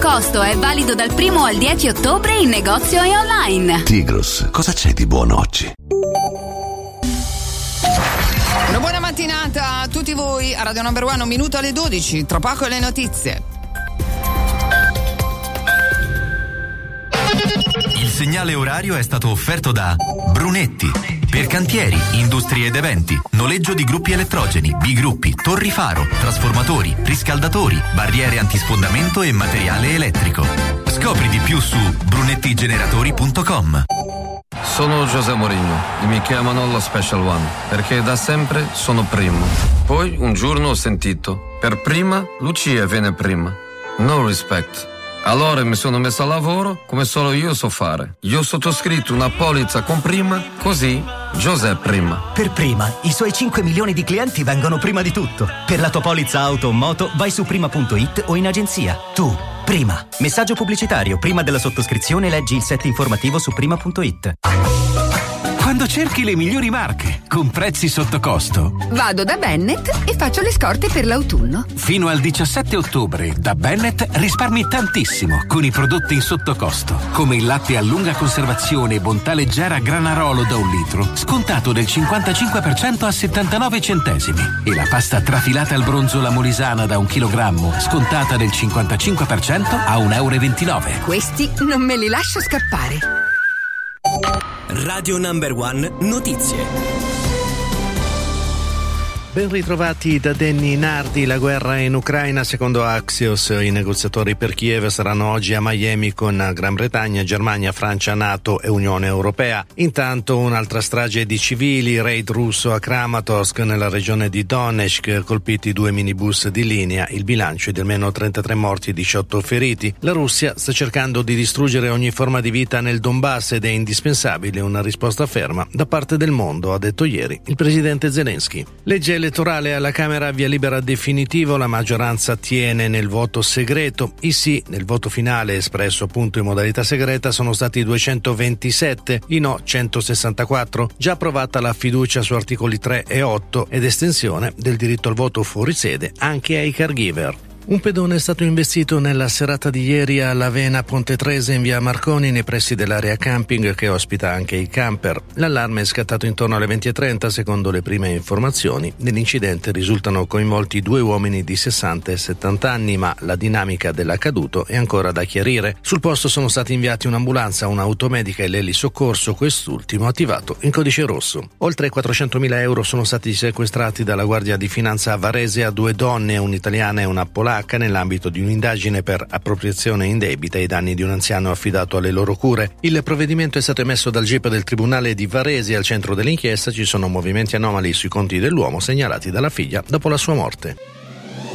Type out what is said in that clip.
Sottocosto è valido dal 1 al 10 ottobre in negozio e online. Tigros, cosa c'è di buono oggi? Una buona mattinata a tutti voi a Radio Number One, 1 minuto alle 12, tra poco le notizie. Il segnale orario è stato offerto da Brunetti. Per cantieri, industrie ed eventi, noleggio di gruppi elettrogeni, bigruppi, torri faro, trasformatori, riscaldatori, barriere antisfondamento e materiale elettrico. Scopri di più su brunettigeneratori.com. Sono José Mourinho e mi chiamano lo Special One perché da sempre sono primo. Poi un giorno ho sentito: per prima Lucia viene prima. No respect. Allora mi sono messo a lavoro come solo io so fare. Io ho sottoscritto una polizza con prima, così José prima. Per prima, i suoi 5 milioni di clienti vengono prima di tutto. Per la tua polizza auto o moto vai su prima.it o in agenzia. Tu, prima. Messaggio pubblicitario. Prima della sottoscrizione leggi il set informativo su prima.it. Quando cerchi le migliori marche, con prezzi sotto costo. Vado da Bennett e faccio le scorte per l'autunno. Fino al 17 ottobre, da Bennett risparmi tantissimo con i prodotti in sottocosto. Come il latte a lunga conservazione Bontà Leggera Granarolo da 1 litro, scontato del 55% a 79 centesimi. E la pasta trafilata al bronzo La Molisana da 1 chilogrammo, scontata del 55% a 1,29 euro. Questi non me li lascio scappare. Radio Number One Notizie. Ben ritrovati da Danny Nardi. La guerra in Ucraina, secondo Axios, i negoziatori per Kiev saranno oggi a Miami con Gran Bretagna, Germania, Francia, NATO e Unione Europea. Intanto un'altra strage di civili, raid russo a Kramatorsk nella regione di Donetsk, colpiti 2 minibus di linea, il bilancio è di almeno 33 morti e 18 feriti. La Russia sta cercando di distruggere ogni forma di vita nel Donbass ed è indispensabile una risposta ferma da parte del mondo, ha detto ieri il presidente Zelensky. Legge elettorale alla Camera, via libera definitivo, la maggioranza tiene nel voto segreto. I sì nel voto finale espresso appunto in modalità segreta sono stati 227, i no 164. Già approvata la fiducia su articoli 3 e 8 ed estensione del diritto al voto fuori sede anche ai caregiver. Un pedone è stato investito nella serata di ieri a Lavena Ponte Trese in via Marconi nei pressi dell'area camping che ospita anche i camper. L'allarme è scattato intorno alle 20:30 secondo le prime informazioni. Nell'incidente risultano coinvolti 2 uomini di 60 e 70 anni, ma la dinamica dell'accaduto è ancora da chiarire. Sul posto sono stati inviati un'ambulanza, un'automedica e l'elisoccorso, quest'ultimo attivato in codice rosso. Oltre 400.000 euro sono stati sequestrati dalla Guardia di Finanza a Varese a 2 donne, un'italiana e una polacca, nell'ambito di un'indagine per appropriazione indebita ai danni di un anziano affidato alle loro cure. Il provvedimento è stato emesso dal GIP del Tribunale di Varese. Al centro dell'inchiesta ci sono movimenti anomali sui conti dell'uomo segnalati dalla figlia dopo la sua morte.